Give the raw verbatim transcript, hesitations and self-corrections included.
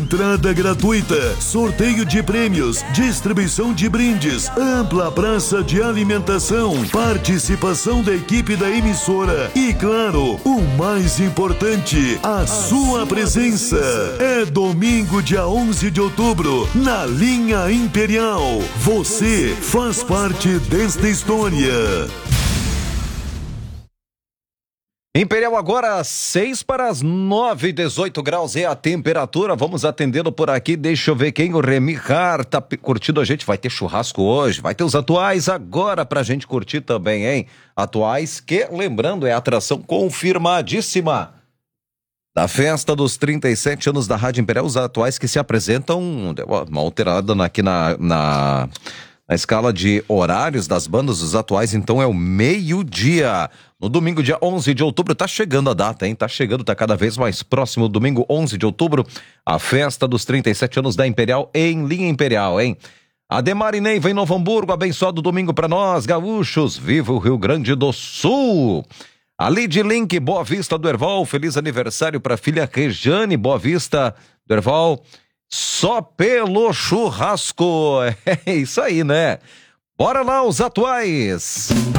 Entrada gratuita, sorteio de prêmios, distribuição de brindes, ampla praça de alimentação, participação da equipe da emissora e, claro, o mais importante, a, a sua presença. É domingo, dia onze de outubro, na Linha Imperial. Você faz parte desta história. Imperial agora, seis para as nove, dezoito graus é a temperatura. Vamos atendê-lo por aqui. Deixa eu ver quem, o Remy Car tá curtindo a gente. Vai ter churrasco hoje, vai ter os atuais agora pra gente curtir também, hein? Atuais que, lembrando, é atração confirmadíssima da festa dos trinta e sete anos da Rádio Imperial. Os atuais que se apresentam, deu uma alterada aqui na... na... Na escala de horários das bandas, os atuais, então, é o meio-dia. No domingo, dia onze de outubro, tá chegando a data, hein? Tá chegando, tá cada vez mais próximo. Domingo, onze de outubro, a festa dos trinta e sete anos da Imperial em Linha Imperial, hein? Ademar Inei vem Novo Hamburgo, abençoado domingo pra nós, gaúchos. Viva o Rio Grande do Sul! A Lid Link, Boa Vista do Erval, feliz aniversário pra filha Rejane, Boa Vista do Erval. Só pelo churrasco. É isso aí, né? Bora lá, os atuais.